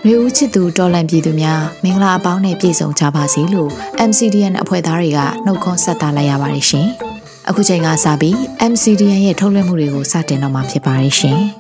ရေဦးချစ်သူတော်လန်ပြည်သူများမင်္ဂလာအပေါင်းနဲ့ပြည့်စုံကြပါစေလို့ MCDN အဖွဲ့သားတွေကနှုတ်ခွန်းဆက်သလိုက်ရပါတယ်ရှင်။အခုချိန်ကစပြီး MCDN ရဲ့ထုတ်လွှင့်မှုတွေကိုစတင်တော့မှာဖြစ်ပါတယ်ရှင်။